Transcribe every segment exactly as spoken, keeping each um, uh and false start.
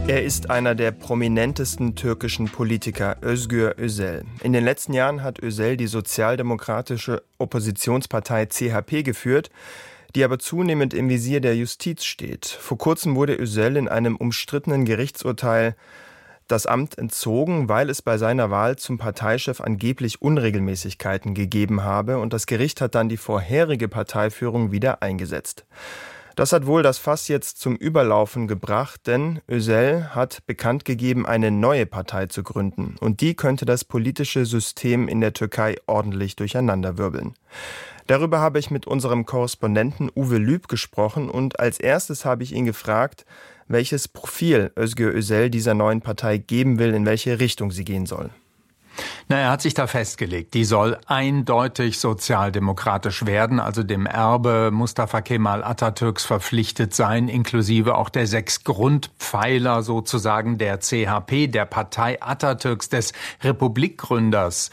Er ist einer der prominentesten türkischen Politiker, Özgür Özel. In den letzten Jahren hat Özel die sozialdemokratische Oppositionspartei C H P geführt, die aber zunehmend im Visier der Justiz steht. Vor kurzem wurde Özel in einem umstrittenen Gerichtsurteil das Amt entzogen, weil es bei seiner Wahl zum Parteichef angeblich Unregelmäßigkeiten gegeben habe, und das Gericht hat dann die vorherige Parteiführung wieder eingesetzt. Das hat wohl das Fass jetzt zum Überlaufen gebracht, denn Özel hat bekannt gegeben, eine neue Partei zu gründen. Und die könnte das politische System in der Türkei ordentlich durcheinanderwirbeln. Darüber habe ich mit unserem Korrespondenten Uwe Lüb gesprochen, und als erstes habe ich ihn gefragt, welches Profil Özgür Özel dieser neuen Partei geben will, in welche Richtung sie gehen soll. Na, er hat sich da festgelegt. Die soll eindeutig sozialdemokratisch werden, also dem Erbe Mustafa Kemal Atatürks verpflichtet sein, inklusive auch der sechs Grundpfeiler sozusagen der C H P, der Partei Atatürks, des Republikgründers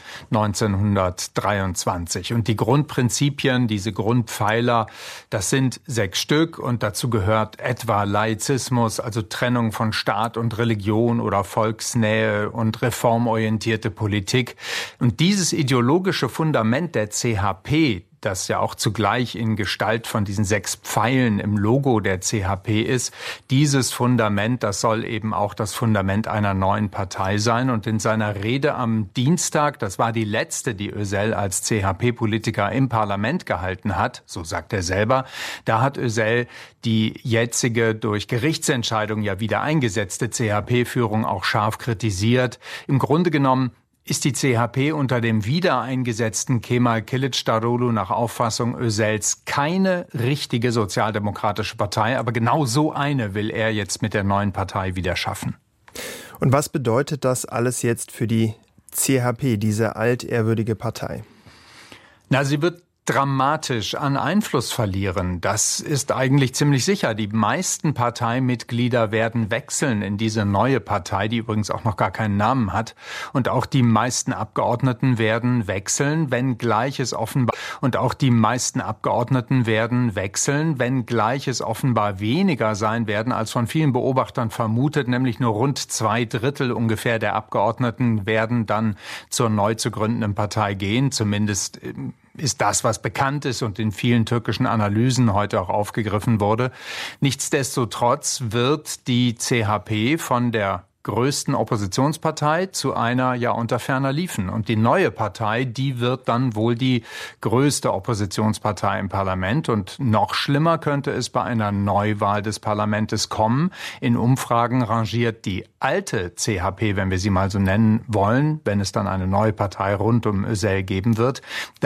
neunzehnhundertdreiundzwanzig. Und die Grundprinzipien, diese Grundpfeiler, das sind sechs Stück, und dazu gehört etwa Laizismus, also Trennung von Staat und Religion, oder Volksnähe und reformorientierte Politik. Politik. Und dieses ideologische Fundament der C H P, das ja auch zugleich in Gestalt von diesen sechs Pfeilen im Logo der C H P ist, dieses Fundament, das soll eben auch das Fundament einer neuen Partei sein. Und in seiner Rede am Dienstag, das war die letzte, die Özel als C H P-Politiker im Parlament gehalten hat, so sagt er selber, da hat Özel die jetzige durch Gerichtsentscheidung ja wieder eingesetzte C H P-Führung auch scharf kritisiert. Im Grunde genommen ist die C H P unter dem wiedereingesetzten Kemal Kılıçdaroğlu nach Auffassung Özels keine richtige sozialdemokratische Partei, aber genau so eine will er jetzt mit der neuen Partei wieder schaffen. Und was bedeutet das alles jetzt für die C H P, diese altehrwürdige Partei? Na, sie wird dramatisch an Einfluss verlieren. Das ist eigentlich ziemlich sicher. Die meisten Parteimitglieder werden wechseln in diese neue Partei, die übrigens auch noch gar keinen Namen hat. Und auch die meisten Abgeordneten werden wechseln, wenngleich es offenbar und auch die meisten Abgeordneten werden wechseln, wenngleich es offenbar weniger sein werden, als von vielen Beobachtern vermutet, nämlich nur rund zwei Drittel ungefähr der Abgeordneten werden dann zur neu zu gründenden Partei gehen, zumindest ist das, was bekannt ist und in vielen türkischen Analysen heute auch aufgegriffen wurde. Nichtsdestotrotz wird die C H P von der größten Oppositionspartei zu einer ja unter ferner liefen. Und die neue Partei, die wird dann wohl die größte Oppositionspartei im Parlament. Und noch schlimmer könnte es bei einer Neuwahl des Parlaments kommen. In Umfragen rangiert die alte C H P, wenn wir sie mal so nennen wollen, wenn es dann eine neue Partei rund um Özel geben wird,